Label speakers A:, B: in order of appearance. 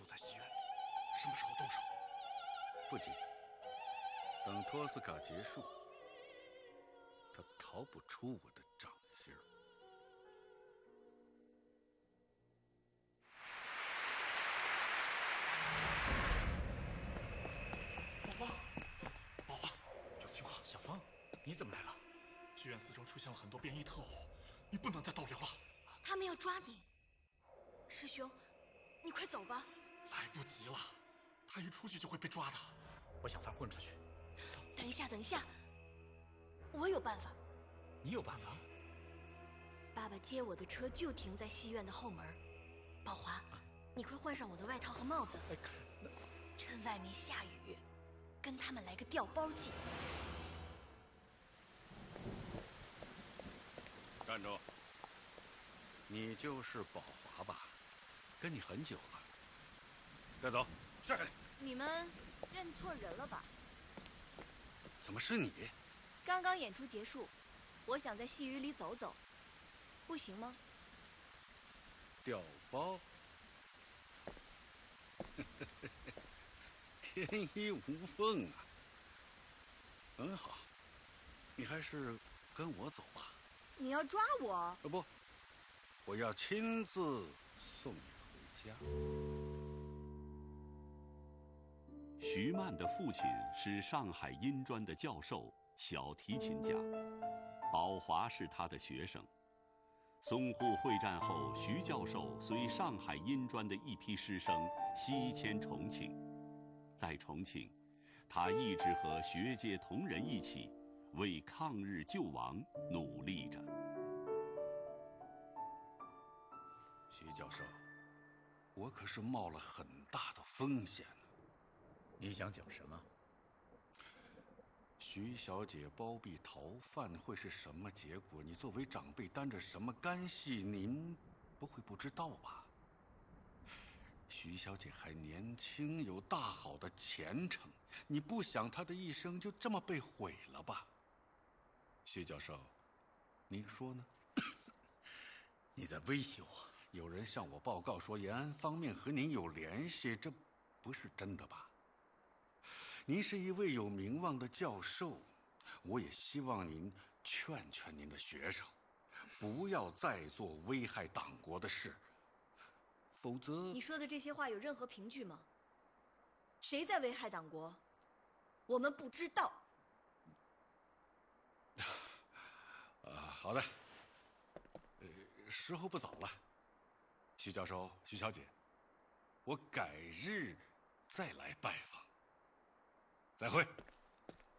A: 就在戏院里，什么时候动手？
B: 不急，等托斯卡结束，他逃不出我的掌心。
A: 宝华，有情况。
C: 小芳，你怎么来了？
A: 剧院四周出现了很多便衣特务，你不能再逗留了。
D: 他们要抓你，师兄，你快走吧。
A: 来不及了，他一出去就会被抓的。
C: 我想法混出去。
D: 等一下，等一下，我有办法。
C: 你有办法？
D: 爸爸接我的车就停在戏院的后门。宝华，你快换上我的外套和帽子，趁外面下雨，跟他们来个调包计。
B: 站住！你就是宝华吧？跟你很久了。带走。是。
E: 你们认错人了吧？
B: 怎么是你？
E: 刚刚演出结束，我想在戏雨里走走，不行吗？
B: 调包？天衣无缝啊！很好，你还是跟我走吧。
E: 你要抓我？
B: 不，我要亲自送你回家。
F: 徐曼的父亲是上海音专的教授，小提琴家，宝华是他的学生。淞沪会战后，徐教授随上海音专的一批师生西迁重庆，在重庆，他一直和学界同仁一起为抗日救亡努力着。
B: 徐教授，我可是冒了很大的风险呢。
C: 你想讲什么？
B: 徐小姐包庇逃犯会是什么结果？你作为长辈担着什么干系？您不会不知道吧？徐小姐还年轻，有大好的前程，你不想她的一生就这么被毁了吧？徐教授，您说呢？
C: 你在威胁我？
B: 有人向我报告说延安方面和您有联系，这不是真的吧？您是一位有名望的教授，我也希望您劝劝您的学生，不要再做危害党国的事，否则……
D: 你说的这些话有任何凭据吗？谁在危害党国？我们不知道。
B: 好的。时候不早了，徐教授、徐小姐，我改日再来拜访。再会。